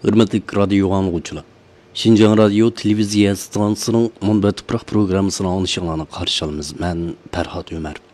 Hürmetli radyo anlıqçılar. Şinjan Radyo Televiziya Stansiyasının Munbet Tuproq programmasını anışıqlarını qarşı alımız. Mən Pərhat Ömər.